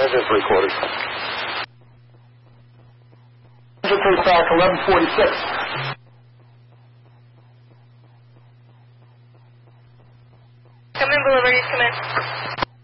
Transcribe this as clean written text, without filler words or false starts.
Engine 3/4. Engine 3 Falcon 1146. Come in, Boulevard, come in.